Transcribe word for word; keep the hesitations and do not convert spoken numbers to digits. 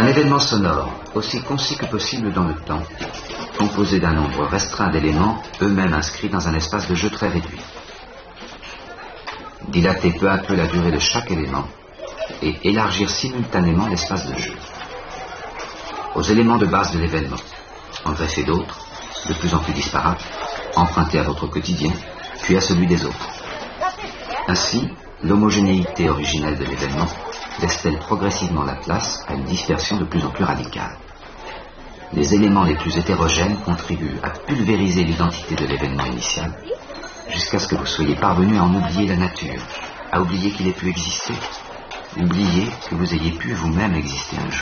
événement sonore, aussi concis que possible dans le temps, composé d'un nombre restreint d'éléments, eux-mêmes inscrits dans un espace de jeu très réduit. Dilater peu à peu la durée de chaque élément et élargir simultanément l'espace de jeu. Aux éléments de base de l'événement, en greffer d'autres, de plus en plus disparates, empruntés à votre quotidien, puis à celui des autres. Ainsi, l'homogénéité originelle de l'événement laisse-t-elle progressivement la place à une dispersion de plus en plus radicale. Les éléments les plus hétérogènes contribuent à pulvériser l'identité de l'événement initial, jusqu'à ce que vous soyez parvenu à en oublier la nature, à oublier qu'il ait pu exister, oublier que vous ayez pu vous-même exister un jour.